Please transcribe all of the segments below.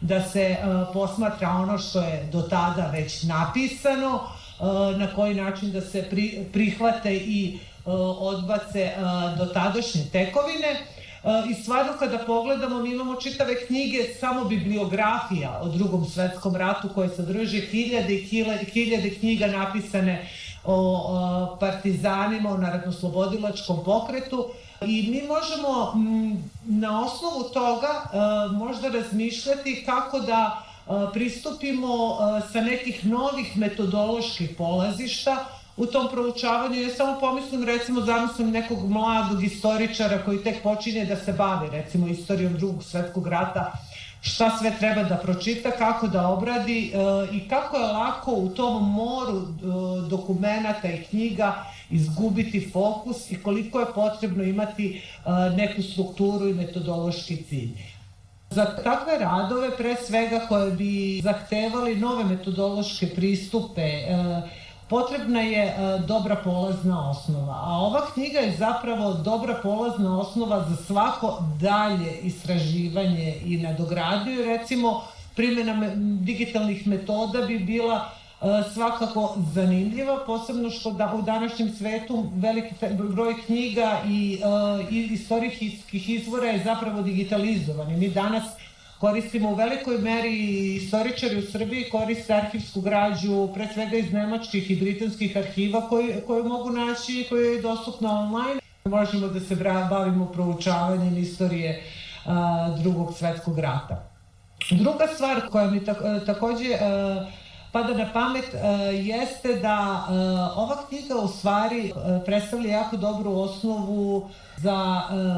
da se posmatra ono što je do tada već napisano, na koji način da se prihvate i odbace dotadašnje tekovine. I stvarno kada pogledamo, mi imamo čitave knjige, samo bibliografija o Drugom svetskom ratu koje sadrže hiljade i hiljade knjiga napisane o partizanima, o narodnooslobodilačkom pokretu, i mi možemo na osnovu toga možda razmišljati kako da pristupimo sa nekih novih metodoloških polazišta u tom proučavanju. Ja samo pomislim, recimo, zamislim nekog mladog istoričara koji tek počinje da se bavi, recimo, istorijom Drugog svetskog rata, šta sve treba da pročita, kako da obradi i kako je lako u tom moru dokumenata i knjiga izgubiti fokus i koliko je potrebno imati neku strukturu i metodološki cilj. Za takve radove, pre svega koje bi zahtevali nove metodološke pristupe, potrebna je dobra polazna osnova, a ova knjiga je zapravo dobra polazna osnova za svako dalje istraživanje i nadogradnju. Recimo, primjena digitalnih metoda bi bila svakako zanimljiva, posebno što u današnjem svetu veliki broj knjiga i istorijskih izvora je zapravo digitalizovan. Mi danas koristimo u velikoj meri, istoričari u Srbiji koriste arhivsku građu, pre svega iz nemačkih i britanskih arhiva koju mogu naći i koja je dostupna online. Možemo da se bavimo proučavanjem istorije Drugog svetskog rata. Druga stvar koja mi takođe pada na pamet jeste da ova knjiga u stvari predstavlja jako dobru osnovu za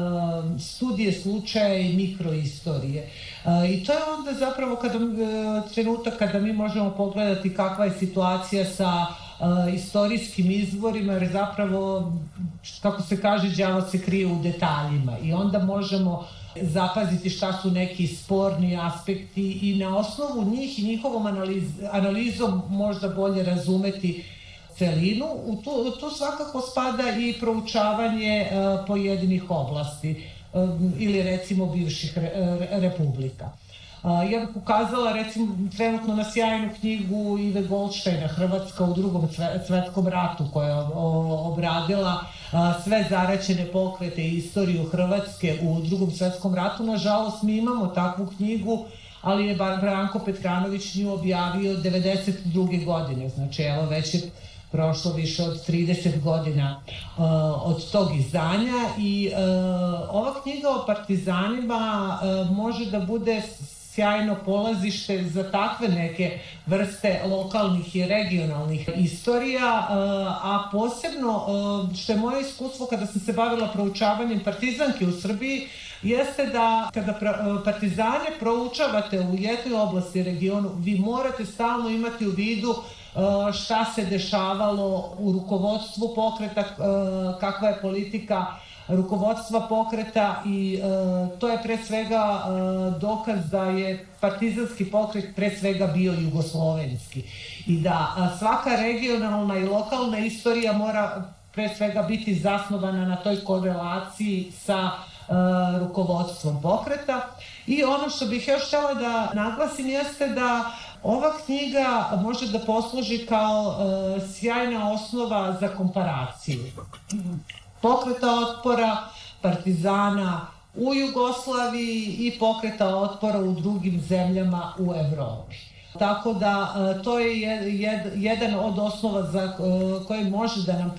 studije slučaja i mikroistorije. I to je onda zapravo trenutak kada mi možemo pogledati kakva je situacija sa istorijskim izvorima, jer zapravo, kako se kaže, đavo se krije u detaljima i onda možemo zapaziti šta su neki sporni aspekti i na osnovu njih i njihovom analizom možda bolje razumeti celinu. Tu svakako spada i proučavanje pojedinih oblasti ili recimo bivših republika. Ja bih ukazala recimo trenutno na sjajnu knjigu Ive Goldštajna Hrvatska u Drugom svetskom ratu, koja je obradila sve zaraćene pokrete i istoriju Hrvatske u Drugom svetskom ratu. Nažalost, mi imamo takvu knjigu, ali je Branko Petranović nju objavio 1992. godine. Znači, evo, već je prošlo više od 30 godina od tog izdanja i ova knjiga o partizanima može da bude sjajno polazište za takve neke vrste lokalnih i regionalnih istorija, a posebno, što je moje iskustvo kada sam se bavila proučavanjem partizanke u Srbiji, jeste da kada partizane proučavate u jednoj oblasti regionu, vi morate stalno imati u vidu šta se dešavalo u rukovodstvu pokreta, kakva je politika rukovodstva pokreta i to je pre svega dokaz da je partizanski pokret pre svega bio jugoslovenski i da svaka regionalna i lokalna istorija mora pre svega biti zasnovana na toj korelaciji sa rukovodstvom pokreta. I ono što bih još htjela da naglasim jeste da ova knjiga može da posluži kao sjajna osnova za komparaciju pokreta otpora partizana u Jugoslaviji i pokreta otpora u drugim zemljama u Evropi. Tako da to je jedan od osnova koji može da nam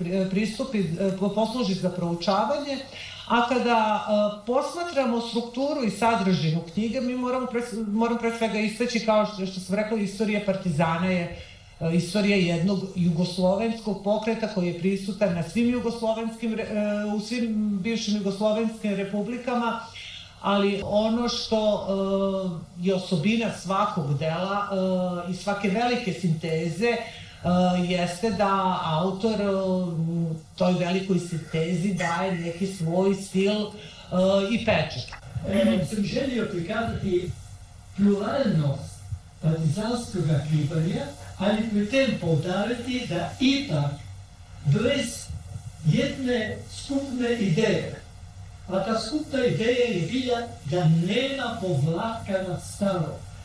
posluži za proučavanje, a kada posmatramo strukturu i sadržinu knjige, mi moramo pre svega istaći, kao što sam rekla, istorija partizana je istorija jednog jugoslovenskog pokreta koji je prisutan na u svim bivšim jugoslovenskim republikama, ali ono što je osobina svakog dela i svake velike sinteze jeste da autor toj velikoj sintezi daje neki svoj stil i pečat. Sam želio prikazati pluralnost partizanskog kribanja, ali pri tem povdariti da ipak brez jedne skupne ideje, a ta skupna ideja je bila da nema povratka na staro.